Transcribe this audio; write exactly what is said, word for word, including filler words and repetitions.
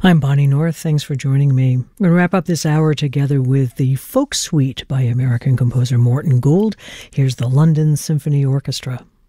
I'm Bonnie North. Thanks for joining me. We're going to wrap up this hour together with the Folk Suite by American composer Morton Gould. Here's the London Symphony Orchestra.